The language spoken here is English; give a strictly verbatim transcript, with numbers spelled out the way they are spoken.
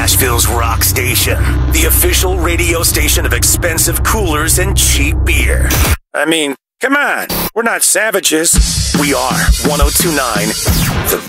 Nashville's rock station, the official radio station of expensive coolers and cheap beer. I mean, come on, we're not savages. We are one oh two point nine, The